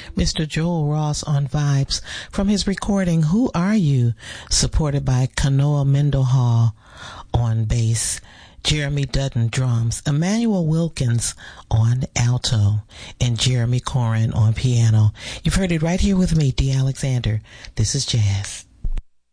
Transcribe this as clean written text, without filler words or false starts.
Mr. Joel Ross on vibes from his recording Who Are You, supported by Kanoa Mendenhall on bass, Jeremy Dutton drums, Emmanuel Wilkins on alto, and Jeremy Corin on piano. You've heard it right here with me, D. Alexander. This is Jazz.